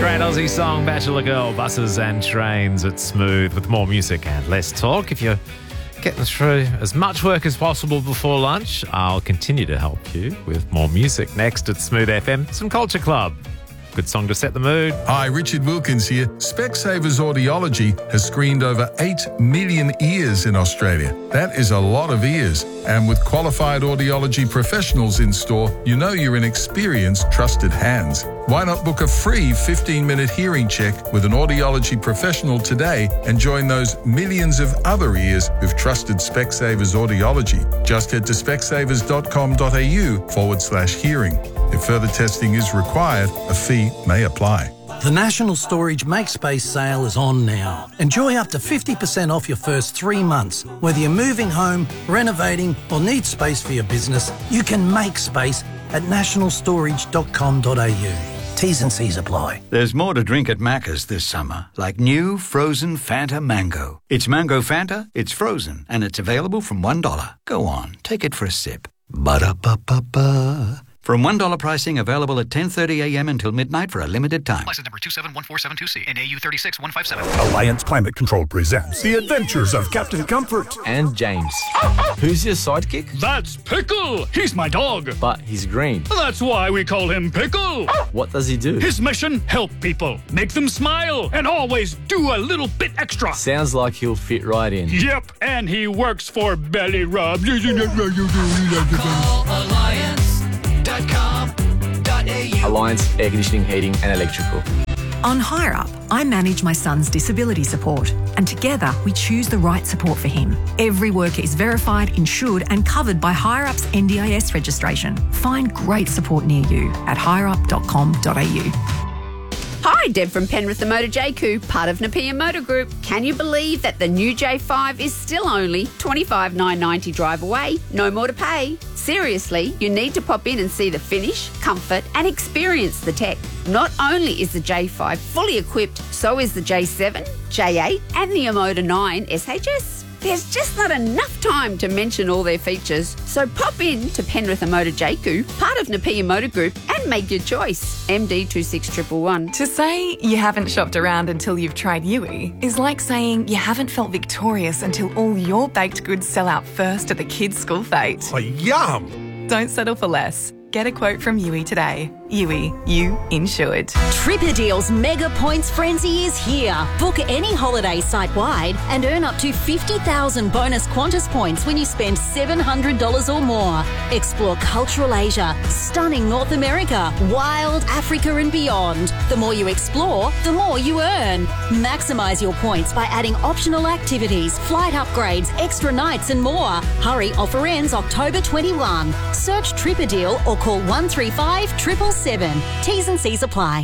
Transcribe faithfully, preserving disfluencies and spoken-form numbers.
great Aussie song, Bachelor Girl, Buses and Trains. It's Smooth with more music and less talk. If you're getting through as much work as possible before lunch, I'll continue to help you with more music. Next at Smooth F M, some Culture Club. Good song to set the mood. Hi, Richard Wilkins here. Specsavers Audiology has screened over eight million ears in Australia. That is a lot of ears. And with qualified audiology professionals in store, you know you're in experienced, trusted hands. Why not book a free fifteen-minute hearing check with an audiology professional today and join those millions of other ears who've trusted Specsavers Audiology? Just head to specsavers.com.au forward slash hearing. If further testing is required, a fee may apply. The National Storage MakeSpace sale is on now. Enjoy up to fifty percent off your first three months. Whether you're moving home, renovating or need space for your business, you can make space at national storage dot com dot a u. T's and C's apply. There's more to drink at Macca's this summer, like new frozen Fanta Mango. It's Mango Fanta, it's frozen, and it's available from one dollar. Go on, take it for a sip. Ba-da-ba-ba-ba. From one dollar pricing, available at ten thirty a m until midnight for a limited time. License number two seven one four seven two C and A U three six one five seven. Alliance Climate Control presents The Adventures of Captain Comfort. And James. Who's your sidekick? That's Pickle. He's my dog. But he's green. That's why we call him Pickle. What does he do? His mission, help people, make them smile, and always do a little bit extra. Sounds like he'll fit right in. Yep, and he works for Belly Rub. Call alliance dot com dot a u. Alliance Air Conditioning, Heating and Electrical. On HireUp, I manage my son's disability support, and together we choose the right support for him. Every worker is verified, insured and covered by HireUp's N D I S registration. Find great support near you at hire up dot com dot a u. Hi, Deb from Penrith the Motor J Q, part of Nepean Motor Group. Can you believe that the new J five is still only twenty-five thousand nine hundred ninety drive away? No more to pay. Seriously, you need to pop in and see the finish, comfort and experience the tech. Not only is the J five fully equipped, so is the J seven, J eight and the Omoda nine S H S. There's just not enough time to mention all their features. So pop in to Penrith Motor J Q, part of Nepean Motor Group, and make your choice. M D two six one one one. To say you haven't shopped around until you've tried Yui is like saying you haven't felt victorious until all your baked goods sell out first at the kids' school fete. Oh, yum! Don't settle for less. Get a quote from Yui today. Yui, you insured. Tripperdeal's Mega Points Frenzy is here. Book any holiday site-wide and earn up to fifty thousand bonus Qantas points when you spend seven hundred dollars or more. Explore cultural Asia, stunning North America, wild Africa and beyond. The more you explore, the more you earn. Maximise your points by adding optional activities, flight upgrades, extra nights and more. Hurry, offer ends October twenty-first. Search Tripperdeal or call one three five, seven seven seven. T's and C's apply.